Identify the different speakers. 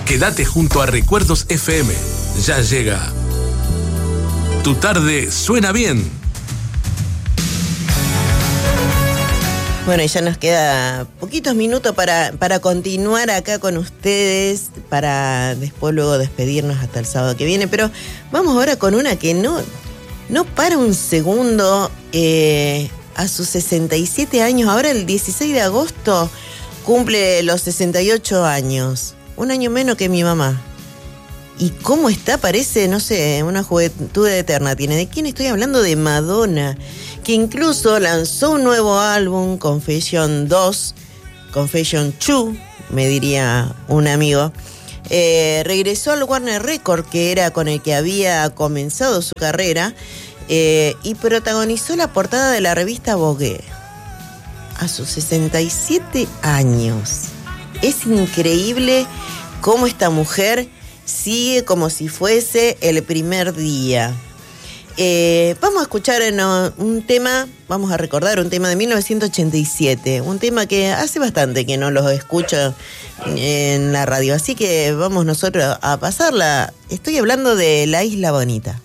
Speaker 1: Quédate junto a Recuerdos FM. Ya llega. Tu tarde suena bien.
Speaker 2: Bueno, y ya nos queda poquitos minutos para continuar acá con ustedes, para después luego despedirnos hasta el sábado que viene. Pero vamos ahora con una que no para un segundo. A sus 67 años, ahora el 16 de agosto cumple los 68 años. Un año menos que mi mamá. ¿Y cómo está? Parece, no sé, una juventud eterna tiene. ¿De quién estoy hablando? De Madonna, que incluso lanzó un nuevo álbum, Confession 2, Confession 2, me diría un amigo. Regresó al Warner Record, que era con el que había comenzado su carrera, y protagonizó la portada de la revista Vogue. A sus 67 años. Es increíble cómo esta mujer sigue como si fuese el primer día. Vamos a escuchar un tema, vamos a recordar un tema de 1987, un tema que hace bastante que no lo escucho en la radio, así que vamos nosotros a pasarla. Estoy hablando de La Isla Bonita.